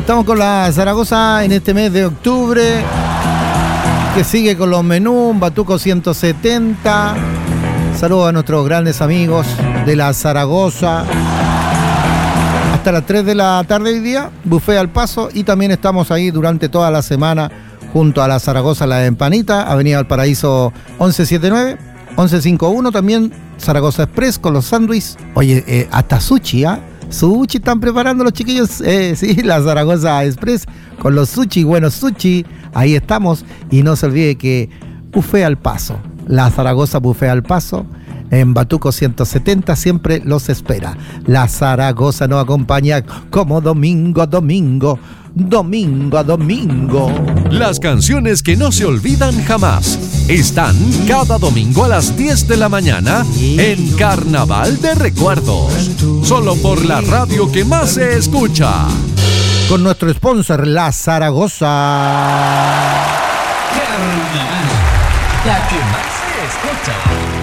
estamos con la Zaragoza en este mes de octubre, que sigue con los menús, Batuco 170. Saludos a nuestros grandes amigos de la Zaragoza. Hasta las 3 de la tarde hoy día, buffet al paso, y también estamos ahí durante toda la semana junto a la Zaragoza La Empanita, Avenida Valparaíso 1179, 1151, también Zaragoza Express con los sándwiches. Oye, hasta sushi, ¿ah? Sushi están preparando los chiquillos, sí, la Zaragoza Express con los sushi, buenos sushi, ahí estamos. Y no se olvide que buffet al paso, la Zaragoza Buffet al paso, en Batuco 170, siempre los espera. La Zaragoza nos acompaña como domingo a domingo, domingo a domingo. Las canciones que no se olvidan jamás están cada domingo a las 10 de la mañana en Carnaval de Recuerdos. Solo por la radio que más se escucha. Con nuestro sponsor, la Zaragoza. Carnaval, la que más se escucha.